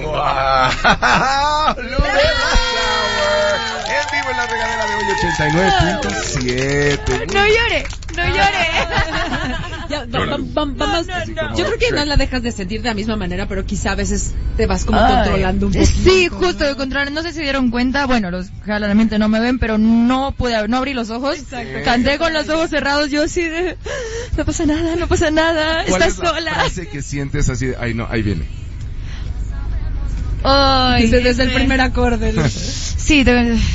Luz de la Flower. En vivo en la regadera de hoy 89.7. No llore. Ya, vamos. Yo creo que no la dejas de sentir de la misma manera, pero quizá a veces te vas como controlando un poco. Sí, justo de controlar. No sé si se dieron cuenta. Bueno, los claramente no me ven, pero no abrí los ojos. Exacto. Canté con los ojos cerrados. Yo así de, no pasa nada. Estás sola. ¿Cuál es la frase que sientes así de, ay no, ahí viene? Ay, desde el primer acorde. Sí,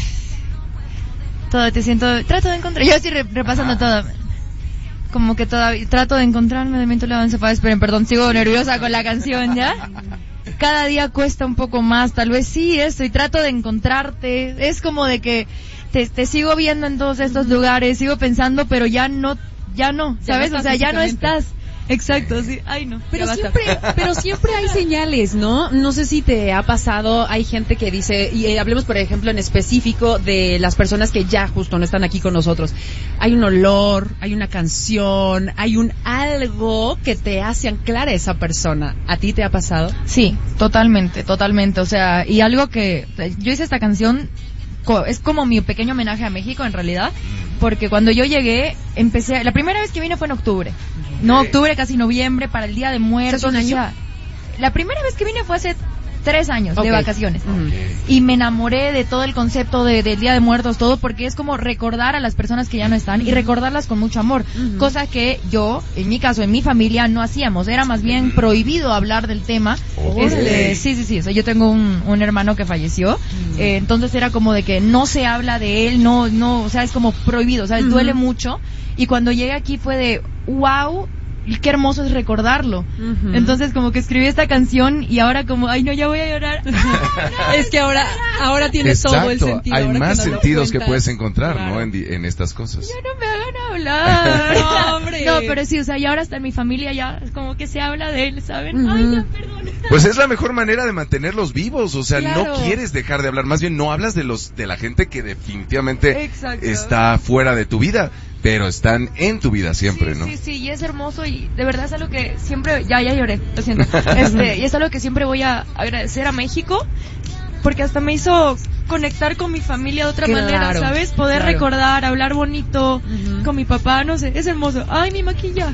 todo te siento. Trato de encontrar. Yo estoy repasando todo. Como que todavía trato de encontrarme de mi esperen, perdón, sigo nerviosa con la canción, ¿ya? Cada día cuesta un poco más, tal vez sí, y trato de encontrarte. Es como de que te sigo viendo en todos estos lugares, sigo pensando, pero ya no, ¿sabes? O sea, ya no estás. Exacto, sí. Ay, no. Pero siempre hay señales, ¿no? No sé si te ha pasado, hay gente que dice, y hablemos por ejemplo en específico de las personas que ya justo no están aquí con nosotros. Hay un olor, hay una canción, hay un algo que te hace anclar a esa persona. ¿A ti te ha pasado? Sí, totalmente. O sea, y algo que yo hice esta canción es como mi pequeño homenaje a México en realidad, porque cuando yo llegué, la primera vez que vine fue en octubre. No, octubre, casi noviembre, para el Día de Muertos. ¿Hace un año? La primera vez que vine fue hace 3 años de vacaciones. Y me enamoré de todo el concepto del Día de Muertos, todo, porque es como recordar a las personas que ya no están y recordarlas con mucho amor. Cosa que yo, en mi caso, en mi familia, no hacíamos. Era más bien prohibido hablar del tema. Sí. O sea, yo tengo un hermano que falleció. Entonces era como de que no se habla de él, no, o sea, es como prohibido. O sea, duele mucho. Y cuando llegué aquí fue de, wow, qué hermoso es recordarlo. Entonces como que escribí esta canción y ahora como, ay no, ya voy a llorar. Es que ahora tiene todo el sentido. Hay más sentidos que puedes encontrar, claro, ¿no? En estas cosas. Ya no me hagan hablar. No, hombre. No, pero sí, o sea, y ahora hasta en mi familia ya es como que se habla de él, ¿saben? Ay, ya, perdón. Pues es la mejor manera de mantenerlos vivos, o sea, claro, no quieres dejar de hablar, más bien no hablas de la gente que definitivamente está fuera de tu vida, pero están en tu vida siempre, ¿no? Sí, y es hermoso y de verdad es algo que siempre, ya lloré, lo siento, y es algo que siempre voy a agradecer a México, porque hasta me hizo conectar con mi familia de otra manera, ¿sabes? Poder recordar, hablar bonito con mi papá, no sé, es hermoso. Ay, mi maquillaje.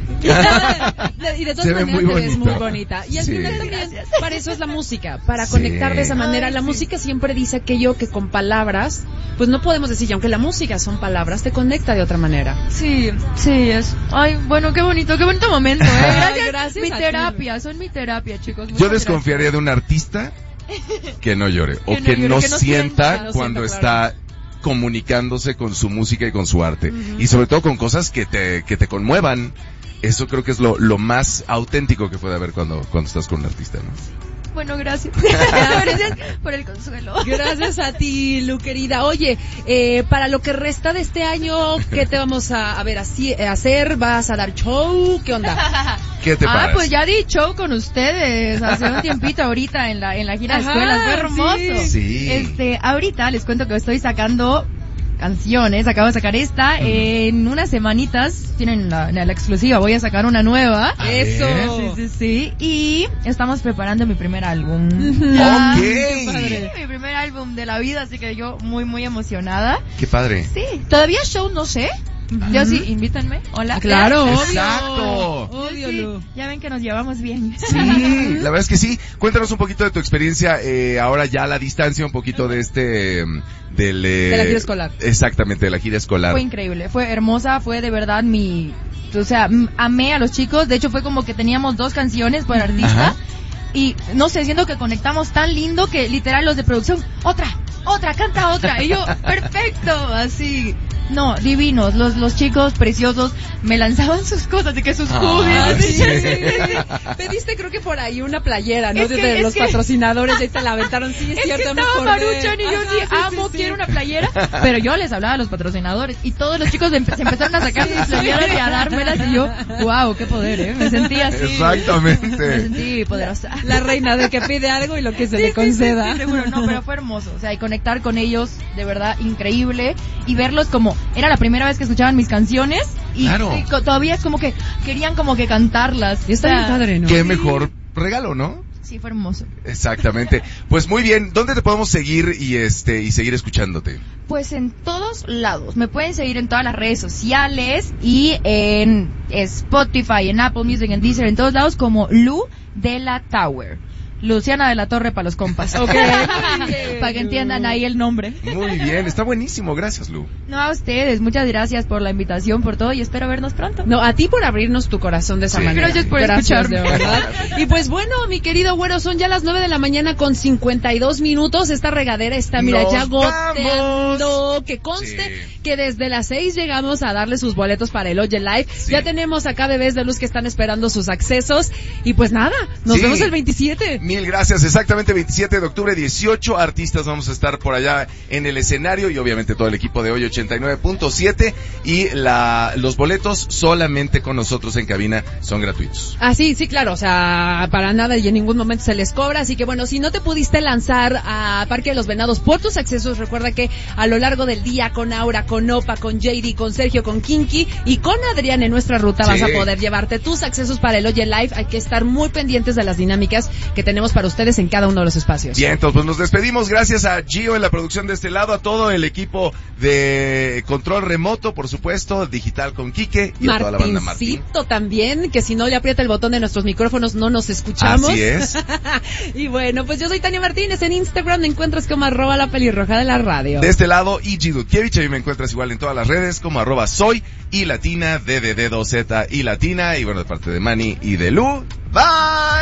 Y de todas maneras te ves muy bonita. Y al final también, para eso es la música, para conectar de esa manera. La música siempre dice aquello que con palabras, pues no podemos decir, y aunque la música son palabras, te conecta de otra manera. Sí, es. Ay, bueno, qué bonito momento, Gracias. Mi terapia, son mi terapia, chicos. Yo desconfiaría de un artista que no llore o que no sienta cuando está comunicándose con su música y con su arte, y sobre todo con cosas que te conmuevan. Eso creo que es lo más auténtico que puede haber cuando estás con un artista, ¿no? Bueno, gracias. Gracias por el consuelo. Gracias a ti, Lu, querida. Oye, para lo que resta de este año, ¿qué te vamos a ver hacer? ¿Vas a dar show? ¿Qué onda? ¿Qué te parece? Pues ya di show con ustedes hace un tiempito ahorita en la gira de escuelas. Fue hermoso. Sí. Ahorita les cuento que estoy sacando canciones, acabo de sacar esta, en unas semanitas tienen la exclusiva, voy a sacar una nueva. Eso. Sí, y estamos preparando mi primer álbum. Qué padre. Sí, mi primer álbum de la vida, así que yo muy, muy emocionada. Qué padre. Sí, todavía show no sé. Yo sí, invítanme. Hola. Claro, exacto. Obvio. Sí, ya ven que nos llevamos bien. Sí, la verdad es que sí. Cuéntanos un poquito de tu experiencia, ahora ya a la distancia, un poquito de de la gira escolar. Exactamente, de la gira escolar. Fue increíble, fue hermosa, fue de verdad o sea, amé a los chicos. De hecho fue como que teníamos 2 canciones por artista. Ajá. Y no sé, siento que conectamos tan lindo que literal los de producción, otra, canta otra. Y yo, perfecto, así. No, divinos, los chicos preciosos me lanzaban sus cosas, de que sus juguetes. Sí. Pediste creo que por ahí una playera, ¿no? De los patrocinadores, ahí te la aventaron. Sí, es cierto, estaba Maruchan y yo quiero una playera. Pero yo les hablaba a los patrocinadores y todos los chicos se empezaron a sacar sus playeras y a dármelas y yo, wow, qué poder, me sentí así. Exactamente. Me sentí poderosa. La reina de que pide algo y lo que se le conceda. Sí, seguro, no, pero fue hermoso, o sea, y conectar con ellos, de verdad, increíble, y verlos como, era la primera vez que escuchaban mis canciones, y, claro, todavía es como que querían como que cantarlas. Y está bien padre, ¿no? Qué mejor regalo, ¿no? Sí, fue hermoso. Exactamente. Pues muy bien, ¿dónde te podemos seguir y seguir escuchándote? Pues en todos lados. Me pueden seguir en todas las redes sociales y en Spotify, en Apple Music, en Deezer, en todos lados como Lu de la Tower. Luciana de la Torre para los compas. Ok. Para que entiendan ahí el nombre. Muy bien, está buenísimo. Gracias, Lu. No, a ustedes. Muchas gracias por la invitación, por todo y espero vernos pronto. No, a ti por abrirnos tu corazón de esa manera. Gracias por escucharme. De verdad. Y pues bueno, mi querido güero, son ya las 9 de la mañana con 52 minutos. Esta regadera está, mira, ya goteando. Que conste que desde las 6 llegamos a darle sus boletos para el Oye Live. Sí. Ya tenemos acá bebés de luz que están esperando sus accesos. Y pues nada, nos vemos el 27. Mil gracias, exactamente 27 de octubre, 18 artistas vamos a estar por allá en el escenario y obviamente todo el equipo de Hoy 89.7 y los boletos solamente con nosotros en cabina son gratuitos. Ah, sí, claro, o sea, para nada y en ningún momento se les cobra, así que bueno, si no te pudiste lanzar a Parque de los Venados por tus accesos, recuerda que a lo largo del día con Aura, con Opa, con JD, con Sergio, con Kinky y con Adrián en nuestra ruta vas a poder llevarte tus accesos para el Oye Live. Hay que estar muy pendientes de las dinámicas que tenemos para ustedes en cada uno de los espacios. Bien, entonces pues nos despedimos. Gracias a Gio en la producción de este lado, a todo el equipo de control remoto, por supuesto, digital con Quique y a toda la banda Martín. También, que si no le aprieta el botón de nuestros micrófonos no nos escuchamos. Así es. Y bueno, pues yo soy Tania Martínez. En Instagram me encuentras como @la pelirroja de la radio. De este lado, Igi Dudkiewicz. A mí me encuentras igual en todas las redes como @soy y latina, DDD2Z y latina. Y bueno, de parte de Manny y de Lu. Bye.